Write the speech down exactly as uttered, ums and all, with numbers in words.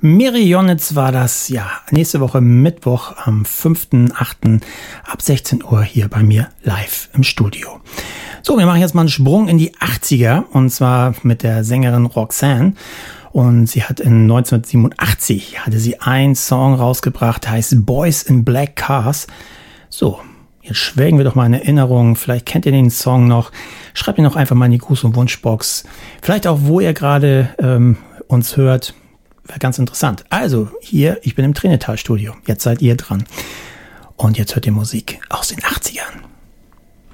Miri Jonitz war das, ja, nächste Woche Mittwoch am fünften achten ab sechzehn Uhr hier bei mir live im Studio. So, wir machen jetzt mal einen Sprung in die achtziger und zwar mit der Sängerin Roxanne. Und sie hat in neunzehnhundertsiebenundachtzig hatte sie einen Song rausgebracht, heißt Boys in Black Cars. So, jetzt schwelgen wir doch mal in Erinnerung. Vielleicht kennt ihr den Song noch. Schreibt ihn doch einfach mal in die Gruß- und Wunschbox. Vielleicht auch, wo ihr gerade ähm, uns hört. Wäre ganz interessant. Also, hier, ich bin im Trinital-Studio. Jetzt seid ihr dran. Und jetzt hört ihr Musik aus den achtzigern.